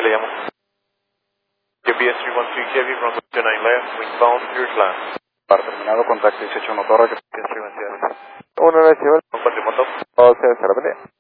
le llamo. GPS 312 Chevy, Bronco 29 left, wingbound, clear to land. Para terminado, contacto 18 motor. GPS 312. 1 Chevy. Un cuatrimoto. O sea, se repite.